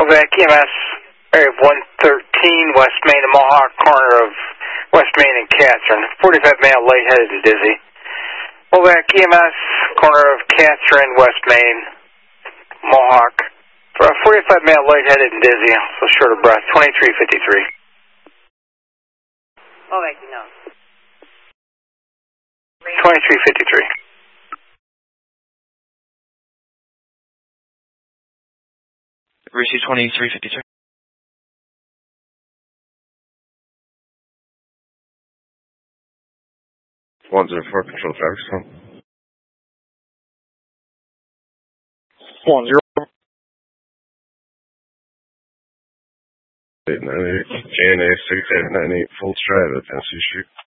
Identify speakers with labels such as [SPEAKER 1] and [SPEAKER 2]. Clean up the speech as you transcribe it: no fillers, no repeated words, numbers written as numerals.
[SPEAKER 1] Movac EMS, area of 113, West Main and Mohawk, corner of West Main and Catherine. 45 male, lightheaded and dizzy. Movac EMS, corner of Catherine, West Main, Mohawk. For a 45 male, lightheaded and dizzy, so short of breath, 2353.
[SPEAKER 2] Movac, no.
[SPEAKER 1] 2353.
[SPEAKER 3] Receive 2353.
[SPEAKER 4] One zero four control traffic stop.
[SPEAKER 5] 10.
[SPEAKER 4] 898 JNA 6898 full stride at Tennessee Street.